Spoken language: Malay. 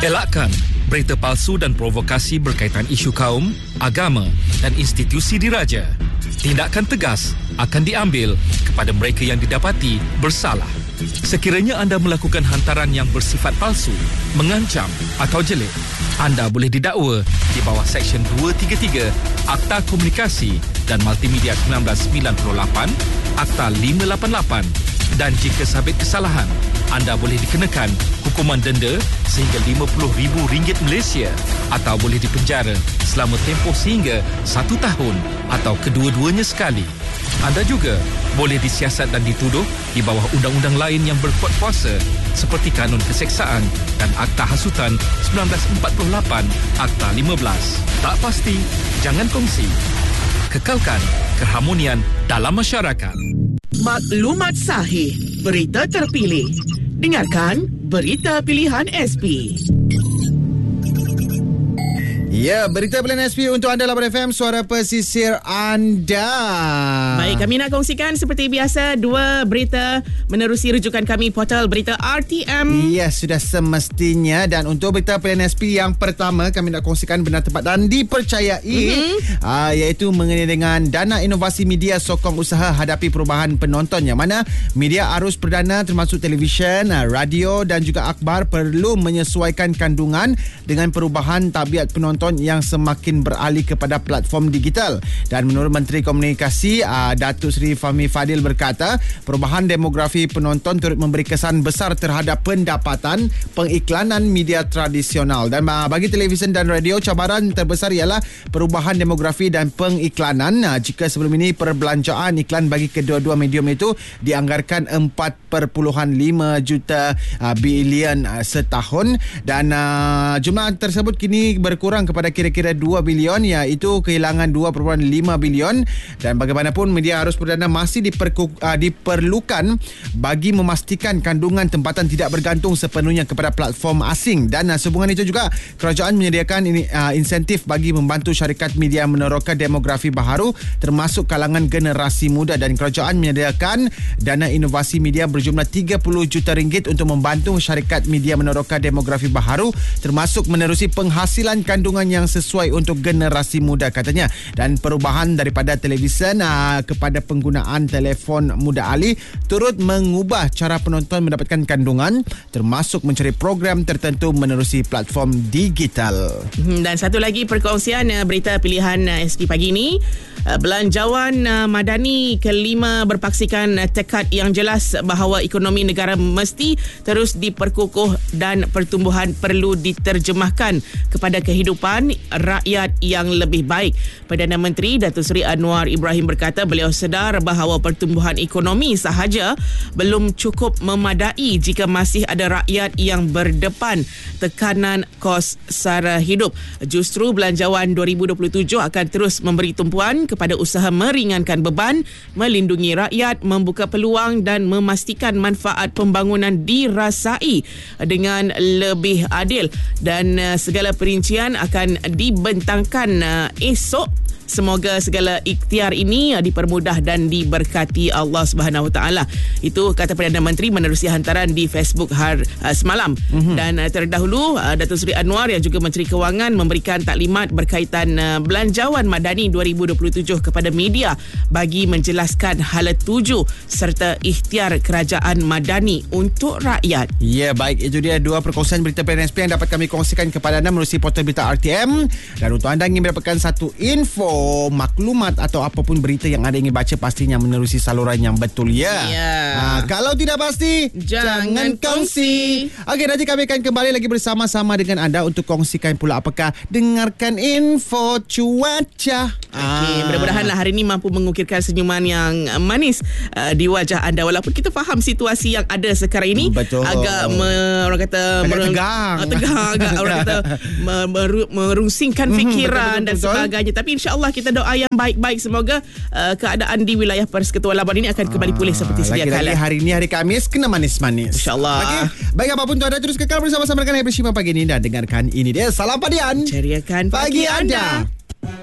Elakkan berita palsu dan provokasi berkaitan isu kaum, agama dan institusi diraja. Tindakan tegas akan diambil kepada mereka yang didapati bersalah. Sekiranya anda melakukan hantaran yang bersifat palsu, mengancam atau jelik, anda boleh didakwa di bawah Seksyen 233 Akta Komunikasi dan Multimedia 1998, Akta 588, dan jika sabit kesalahan, anda boleh dikenakan hukuman denda sehingga RM50,000 Malaysia atau boleh dipenjara selama tempoh sehingga 1 tahun atau kedua-duanya sekali. Anda juga boleh disiasat dan dituduh di bawah undang-undang lain yang berkuat kuasa seperti Kanun Keseksaan dan Akta Hasutan 1948, Akta 15. Tak pasti, jangan kongsi. Kekalkan keharmonian dalam masyarakat. Maklumat sahih, berita terpilih. Dengarkan Berita Pilihan SP. Ya, berita pilihan SP untuk anda 8 FM, suara pesisir anda. Baik, kami nak kongsikan seperti biasa 2 berita menerusi rujukan kami portal berita RTM. Ya, sudah semestinya. Dan untuk berita pilihan SP yang pertama, kami nak kongsikan benar, tepat dan dipercayai, iaitu mengenai dengan dana inovasi media sokong usaha hadapi perubahan penonton, yang mana media arus perdana termasuk televisyen, radio dan juga akhbar perlu menyesuaikan kandungan dengan perubahan tabiat penonton yang semakin beralih kepada platform digital. Dan menurut Menteri Komunikasi Datuk Seri Fahmi Fadil berkata, perubahan demografi penonton turut memberi kesan besar terhadap pendapatan pengiklanan media tradisional. Dan bagi televisyen dan radio, cabaran terbesar ialah perubahan demografi dan pengiklanan. Jika sebelum ini perbelanjaan iklan bagi kedua-dua medium itu dianggarkan 4.5 juta bilion setahun, dan jumlah tersebut kini berkurang kepada kira-kira 2 bilion, iaitu kehilangan 2.5 bilion. Dan bagaimanapun media arus perdana masih diperlukan bagi memastikan kandungan tempatan tidak bergantung sepenuhnya kepada platform asing. Dan sehubungan itu juga, kerajaan menyediakan insentif bagi membantu syarikat media meneroka demografi baharu termasuk kalangan generasi muda. Dan kerajaan menyediakan dana inovasi media berjumlah RM30 juta untuk membantu syarikat media meneroka demografi baharu termasuk menerusi penghasilan kandungan yang sesuai untuk generasi muda, katanya. Dan perubahan daripada televisyen kepada penggunaan telefon muda alih turut mengubah cara penonton mendapatkan kandungan, termasuk mencari program tertentu menerusi platform digital. Dan satu lagi perkongsian berita pilihan SP pagi ini, belanjawan madani kelima berpaksikan tekad yang jelas bahawa ekonomi negara mesti terus diperkukuh dan pertumbuhan perlu diterjemahkan kepada kehidupan rakyat yang lebih baik. Perdana Menteri Datuk Seri Anwar Ibrahim berkata beliau sedar bahawa pertumbuhan ekonomi sahaja belum cukup memadai jika masih ada rakyat yang berdepan tekanan kos sara hidup. Justru belanjawan 2027 akan terus memberi tumpuan kepada usaha meringankan beban, melindungi rakyat, membuka peluang dan memastikan manfaat pembangunan dirasai dengan lebih adil. Dan segala perincian akan dibentangkan esok. Semoga segala ikhtiar ini dipermudah dan diberkati Allah Subhanahu Wa Taala. Itu kata Perdana Menteri menerusi hantaran di Facebook semalam. Dan terdahulu Datuk Seri Anwar yang juga Menteri Kewangan memberikan taklimat berkaitan belanjawan madani 2027 kepada media bagi menjelaskan hala tuju serta ikhtiar kerajaan madani untuk rakyat. Ya, baik, itu dia 2 perkongsian berita PNSP yang dapat kami kongsikan kepada anda melalui portal berita RTM. Dan untuk anda ingin mendapatkan satu info, maklumat atau apapun berita yang anda ingin baca, pastinya menerusi saluran yang betul, ya. Kalau tidak pasti, jangan kongsi. Okey, nanti kami akan kembali lagi bersama-sama dengan anda untuk kongsikan pula apakah dengarkan info cuaca. Okey, mudah-mudahanlah hari ini mampu mengukirkan senyuman yang manis di wajah anda, walaupun kita faham situasi yang ada sekarang ini. Betul. Agak orang kata tegang agak orang kata merungsingkan fikiran dan sebagainya, tapi insya-Allah kita doa yang baik-baik, semoga keadaan di wilayah Persekutuan Labuan ini akan kembali pulih seperti sedia kala. Hari ini hari Khamis, kena manis-manis, InsyaAllah. Okay. Baik, apapun tu anda terus kekal bersama-sama dengan Ibrahim pagi ini dan dengarkan ini dia Salam Padian, ceriakan pagi anda.